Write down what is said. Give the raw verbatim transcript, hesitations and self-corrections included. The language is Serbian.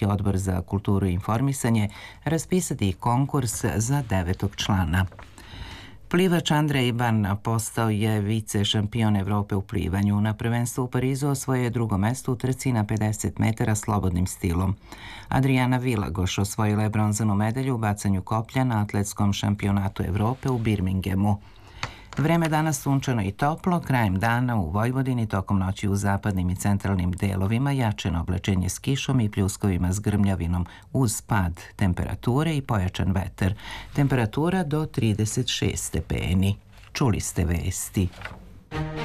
Gradski odbor za kulturu i informisanje raspisati konkurs za devetog člana. Plivač Andrej Iban postao je vice šampion Evrope u plivanju. Na prvenstvu u Parizu osvojio je drugo mesto u trci na pedeset metara slobodnim stilom. Adriana Vilagoš osvojila je bronzanu medalju u bacanju koplja na atletskom šampionatu Evrope u Birminghamu. Vreme danas sunčano i toplo, krajem dana u Vojvodini, tokom noći u zapadnim i centralnim delovima jačeno oblačenje s kišom i pljuskovima s grmljavinom uz pad temperature i pojačan vetar. Temperatura do trideset šest stepeni. Čuli ste vesti.